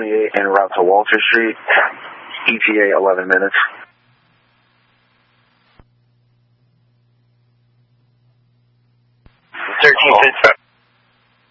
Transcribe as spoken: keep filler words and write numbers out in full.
twenty-eight en route to Walter Street, E T A eleven minutes. thirteen Pittsburgh.